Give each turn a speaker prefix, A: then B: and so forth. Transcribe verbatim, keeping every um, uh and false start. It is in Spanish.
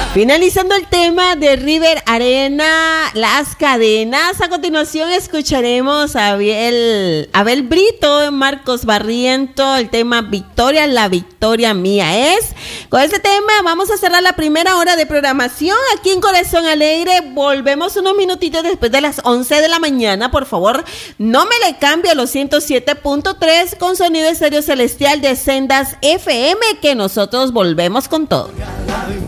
A: Finalizando el tema de River Arena, las cadenas. A continuación escucharemos a Abel, Abel Brito, Marcos Barriento, el tema Victoria, la victoria mía es. Con este tema vamos a cerrar la primera hora de programación aquí en Corazón Alegre. Volvemos unos minutitos después de las once de la mañana. Por favor, no me le cambie a los ciento siete punto tres con sonido estéreo celestial de Sendas F M, que nosotros volvemos con todo.